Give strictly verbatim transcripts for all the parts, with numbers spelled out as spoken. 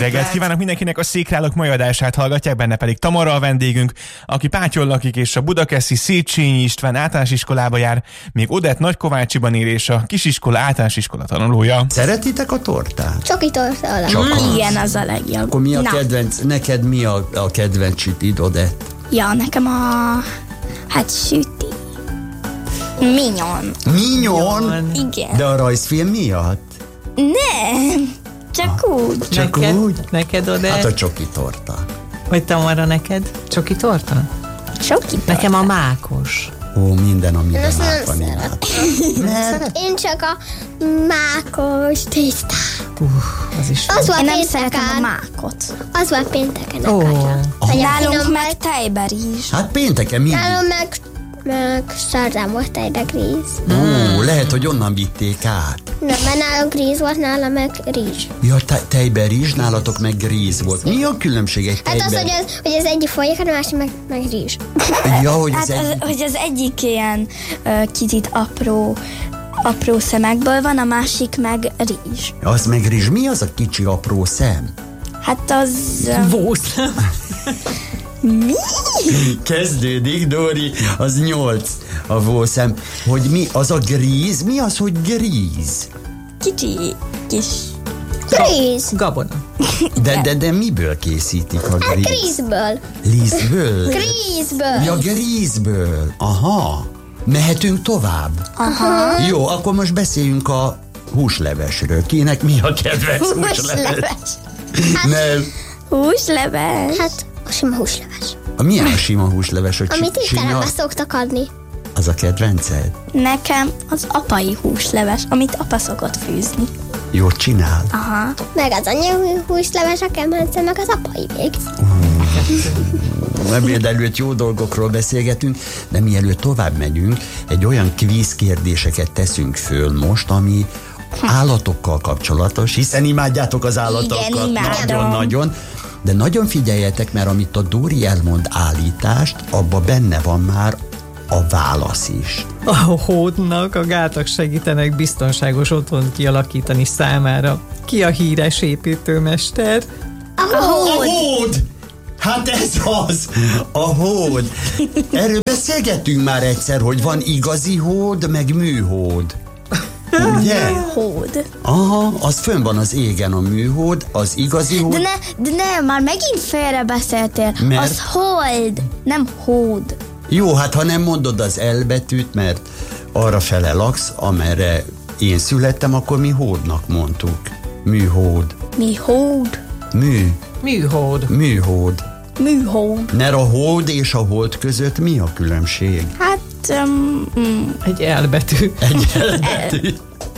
reggelt kívánok mindenkinek, a Székrálók mai adását hallgatják, benne pedig Tamara a vendégünk, aki Pátyon lakik és a budakeszi Széchenyi István általános iskolába jár, még Odett Nagykovácsiban él és a kisiskola általános iskola tanulója. Szeretitek a tortát? Csoki torta a Csak legjobb. az. Igen, az a legjobb. Akkor mi a Na. kedvenc, neked mi a, a kedvenc sütid, Odett? Ja, nekem a... Hát süti. Mignon. Mignon? Igen. De a rajzfilm miatt? Nem, csak úgy. Csak neked, úgy? Neked oda? Hát a csoki torta. Vagy Tamara, neked? Csoki torta? Soki. Nekem a mákos. Ó, minden, amiben azt mák nem van, imádom. Mert Én csak a mákos tésztát. Uh, az is Az volt Én nem szeretem a pénteken. mákot. Az volt pénteken. Ó. Vagy a Nálunk finom meg meg. tejberizs. hát pénteken mindig. Nálam meg, meg szerdán volt tejlegríz. Ó, lehet, hogy onnan vitték át. Nem, mert nálam gríz volt, nálam meg rizs. Ja, te, tejben rizs, nálatok meg gríz volt. Mi a különbség egy Hát tejben? az, hogy az, hogy az egyik folyik, a másik meg, meg rizs. Ja, hogy Hát az az, egy... hogy az egyik ilyen uh, kicsit apró, apró szemekből van, a másik meg rizs. Az meg rizs. Mi az a kicsi apró szem? Hát az... Uh, Vósz. mi? Kezdődik, Dóri, az nyolc a vószem. Hogy mi, az a gríz? Mi az, hogy gríz? Kicsi kis... Gríz. Gabona. De, de, de miből készítik a gríz? Grízből. Lízből? Grízből. Ja, grízből. Aha. Mehetünk tovább? Aha. Jó, akkor most beszéljünk a húslevesről. Kinek mi a kedvenc húsleves? Húsleves. Nem. Húsleves. Hát a sima húsleves. A milyen a sima húsleves? Hogy Amit si- étteremben szoktak adni. Az a kedvenced? Nekem az apai húsleves, amit apa szokott fűzni. Jót csinál? Aha. Meg az anya húsleves, a kemence, meg az apai még. Ebéd előtt jó dolgokról beszélgetünk, de mielőtt tovább megyünk, egy olyan kvíz kérdéseket teszünk föl most, ami állatokkal kapcsolatos, hiszen imádjátok az állatokat. Igen, imádom. Nagyon-nagyon. De nagyon figyeljetek, mert amit a Dóri elmond állítást, abba benne van már a válasz is. A hódnak a gátak segítenek biztonságos otthont kialakítani számára. Ki a híres építőmester? A A hód. hód! Hát ez az! A hód! Erről beszélgettünk már egyszer, hogy van igazi hód, meg műhód. Ugye? Hód. Aha, az fönn van az égen a műhód, az igazi hód. De ne, de ne, már megint félre beszéltél. Mert? Az hold, nem hód. Jó, hát ha nem mondod az L betűt, mert arra fele laksz, amerre én születtem, akkor mi hódnak mondtuk. Műhód. Mi hód? Mű. Műhód. Műhód. Műhód. Mert a hold és a hold között mi a különbség? Hát, um, mm, Egy elbetű. Egy elbetű.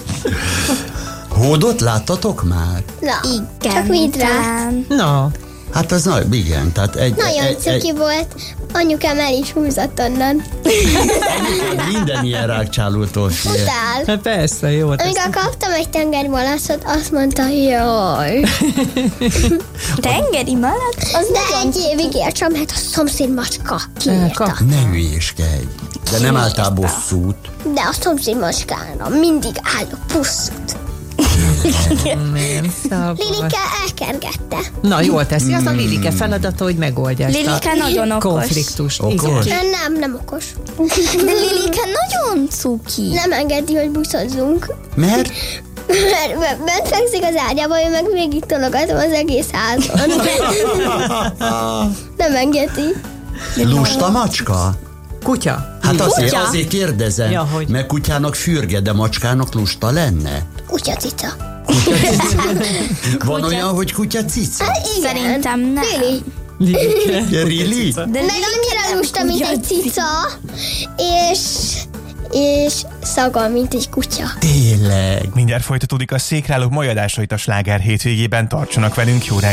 Hódot láttatok már? Na, igen. csak vidd rá. talán. Na, Hát az nagy, igen, tehát egy... Nagyon egy, cuki egy, volt. Anyukám el is húzott onnan. minden ilyen rákcsálótól fél. Utál. hát persze, jó. Amikor kaptam egy tengeri malaszot, azt mondta, jaj. Tengeri malac? Az De nagyon... egy évig értsem, mert a szomszéd macska kiírta. Ne hülyéskedj. De nem álltál bosszút. De a szomszéd macskára mindig áll a pusztut. Nem szabad. Lilike elkergette. Na, jól teszi. Az a Lilike feladata, hogy megoldja ezt Lilike a nagyon okos. konfliktust. Okos? Igen. Nem, nem okos. De Lilike nagyon cuki. Nem engedi, hogy buszozzunk. Mert? Mert b- bent fekszik az ágyában, én meg végig tologatom az egész házon. Nem engedi. Lusta macska? Kutya. Hát azért, Kutya? azért kérdezem, Ja, hogy- mert kutyának fürge, de macskának lusta lenne? Kutyacica. Van olyan, hogy kutya cica? Igen. Szerintem nem. Lili. Lilike. Really? De Meg annyira lusta, mint egy cica, és, és szaga, mint egy kutya. Tényleg. Mindjárt folytatódik a Székrálók mai adásait a Sláger hétvégében, tartsanak velünk, jó reggelt!